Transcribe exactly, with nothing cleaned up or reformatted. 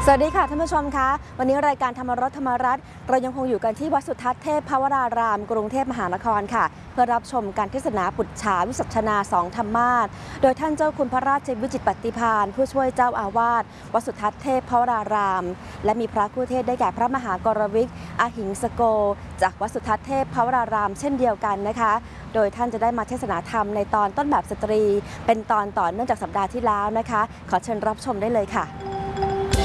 สวัสดีค่ะท่านผู้ชมคะวันนี้รายการธรรมรสธรรมรัตน์เรายังคงอยู่กันที่วัดสุทัศน์เทพภวรารามกรุงเทพมหานครค่ะเพื่อรับชมการเทศนาปุจฉาวิสัชนาสองธรรมาสน์โดยท่านเจ้าคุณพระราชวิจิตรปฏิภาณผู้ช่วยเจ้าอาวาสวัดสุทัศน์เทพภวรารามและมีพระคู่เทศได้แก่พระมหากรวิกอหิงสโกจากวัดสุทัศน์เทพภวรารามเช่นเดียวกันนะคะโดยท่านจะได้มาเทศนาธรรมในตอนต้นแบบสตรีเป็นตอนต่อเนื่องจากสัปดาห์ที่แล้วนะคะขอเชิญรับชมได้เลยค่ะ